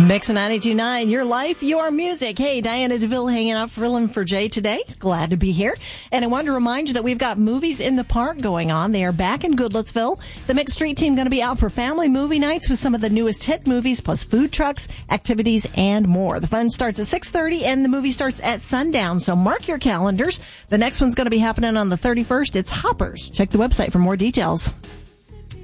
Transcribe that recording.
Mix 92.9, your life, your music. Hey, Diana DeVille hanging out filling for Jay today. Glad to be here. And I wanted to remind you that we've got Movies in the Park going on. They are back in Goodlettsville. The Mixed Street Team going to be out for family movie nights with some of the newest hit movies, plus food trucks, activities, and more. The fun starts at 6:30 and the movie starts at sundown. So mark your calendars. The next one's going to be happening on the 31st. It's Hoppers. Check the website for more details.